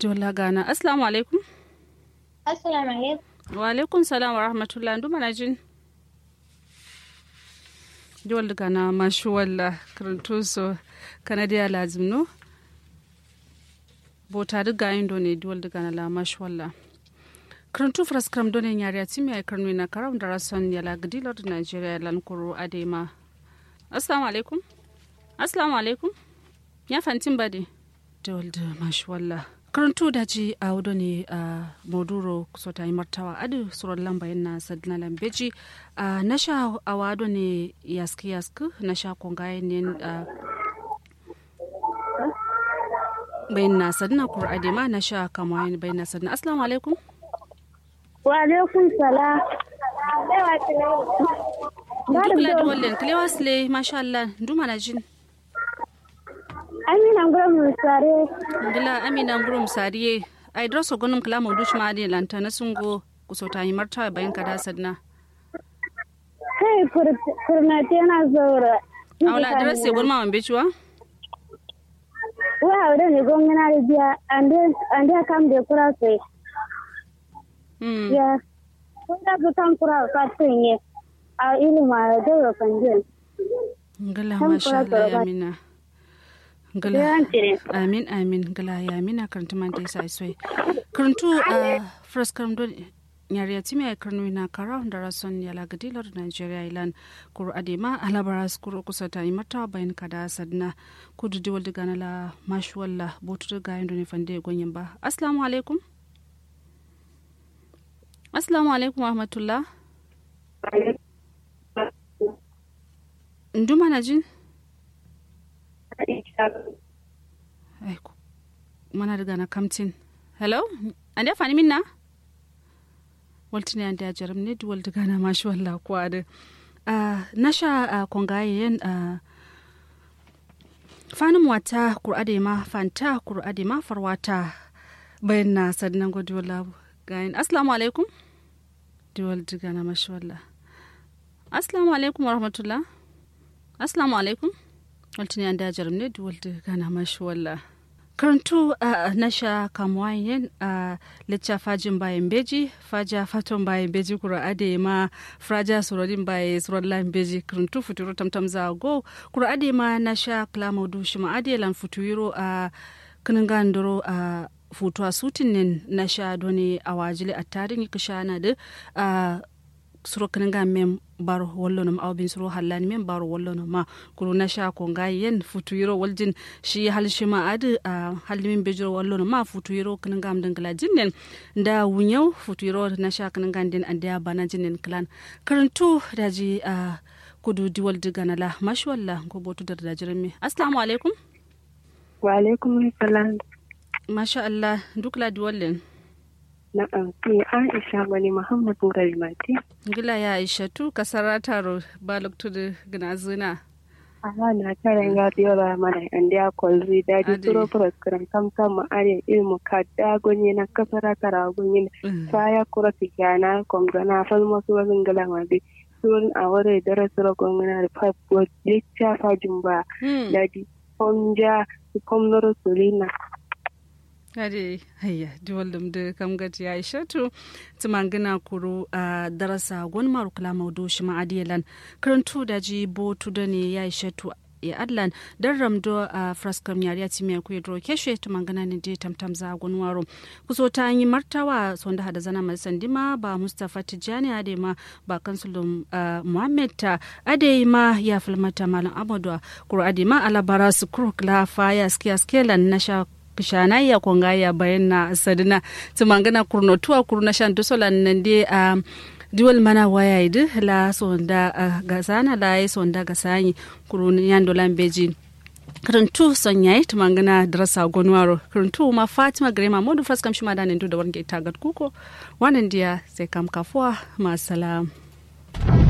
Dola Gana. Assalamu alaikum. Assalamu alaikum. Wa alaikum salam wa rahmatullah. Ndu mana jin. Dola Gana mashu walla karantu so kanadiya lazim no. Bota diga indo ne Dola Gana la mashu walla. Karantu fras kram done nyari atimi ay karnu na karam darasan yala gidilo de Nigeria lan kuru adema. Assalamu alaikum. Assalamu alaikum. Ya fantin bade. Dola mashu walla. Karantu da ji a wudo ne a Moduro kusota yi martawa adu surar lamba yana sadina lambeji na sha a wado ne yaski na sha kongaye ne bayan na sadina kur'ade ma na sha kamayen bayan na sadina. Assalamu alaikum. Wa alaikum salam. Duk ladi wallen kilewa sile masha Allah nduma na jin. Amina Ngurum Sare. Ndila Amina Ngurum Sare. Ai droso gonum kala mo dush ma de lantana sungo kusota yi martawa bayan kada sadna. Kai kurna tena zaura. Awla dresse gonma wambe chuwa? Wa awde ne gongana biya ande kam de kura sai. Ya. Kunda bukan kura ka tunye. A ilma da kanjel. Ngala masha Allah Amina. Gala amin amin gala ya amina karanta man dai sai sai karantu a first karam don nyari atimi ay karnu na kara da rason yala gadilar Nigeria ilan kur adema alabaras kur kusata imata bayan kada sadna kudu diwal diga na la mashwalla botu diga indo ne fande gonyin ba. Assalamu alaikum. Assalamu alaikum wa rahmatullah. Nduma na jin Aiko mana riga na kamtin. Hello? Ande fani minna? Waltine ande ajaram ne duwal diga na mashi wallah kwa da. Nasha kongayen fanin wata kur'ade ma fanta kur'ade ma farwata bayan na sadnan godi wallah gayin. Assalamu alaikum. Duwal diga na mashi wallah. Assalamu alaikum wa rahmatullah. Assalamu alaikum. Waltini an dajar ne duwalda gana mashi walla. Karantu na sha kamwayen lecca fajin bayan beji, faja faton bayan beji kura ade ma fraja surodin bayan surodlan beji karantu futuro tamtam za go kura ade ma na sha klama dushi ma ade lan futuro a kaningan doro a futuwa sutin na sha doni a wajile a tarin kisha na da suro kaninga mem baro wallo no awbin suro hallani mem baro wallo no ma kuru na sha ko ngayen futuyiro waljin shi halshima adu halmin bejiro wallo no ma futuyiro kaninga am dangala jinnen da wunyo futuyiro na sha kaninga den andiya bana jinnen klan karantu daji kudu diwal digana la mashwalla ko botu da dajirme. Assalamu alaikum. Wa alaikum assalam. Masha Allah duk la diwallen. Na'am, ni Aisha Bani Muhammad Ngarimati. Gila ya Aisha tu kasara taro balok tu de gnazuna. Aha na tare ya biyola mana ande ya kolri daji turo program kam ma are ilmu kadda gonye na kasara tara gonye saya kura tikana kom gana falmo su wazin gala made sun aware darasuro gonye na pipe go lecture fajumba daji konja komnoro sulina. Hadi hayya duwaldum da kamgati ya ishatu tumangina kuru a darasa gonmar kula maudu shi ma'adiyalan karantu da ji botu da ne ya ishatu ya adlan dan ramdo a fraskam yari ati me ku yedro keshe tumangana ne je tamtam za gonwaro kuso ta yi martawa sonda hada zana mai sandima ba Mustafa Tijani ade ma ba kansulum Muhammad ta ade ma ya filmata malam Amadu kuru ade ma alabara su kuru la faya skelan nasha kishana ya kongaya bayan na sadina tumangana kurnotuwa kurna shan dusolan nande duwal mana waya idu la sonda gasana la sonda gasanyi kurun yando lambeji karantu sonyai tumangana drasa gonwaro karantu ma Fatima Grema modu fraskam shima da ndu da warnge tagat kuko wannan dia sai kam kafwa ma salam.